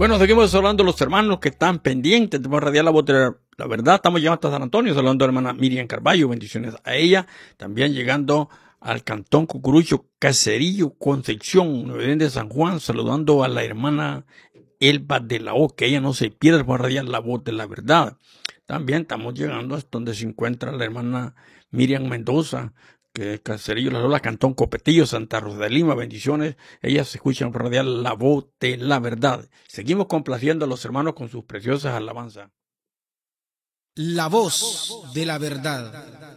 Bueno, seguimos hablando de los hermanos que están pendientes de radiar la voz de la verdad. Estamos llegando hasta San Antonio, saludando a la hermana Miriam Carballo, bendiciones a ella. También llegando al Cantón Cucurucho, Caserillo, Concepción, Nueva Orleans de San Juan, saludando a la hermana Elba de la O, que ella no se pierda por radiar la voz de la verdad. También estamos llegando hasta donde se encuentra la hermana Miriam Mendoza, que es Caserillo, La Lola, Cantón Copetillo, Santa Rosa de Lima, bendiciones. Ellas se escuchan por radiar la voz de la verdad. Seguimos complaciendo a los hermanos con sus preciosas alabanzas. La voz de la verdad.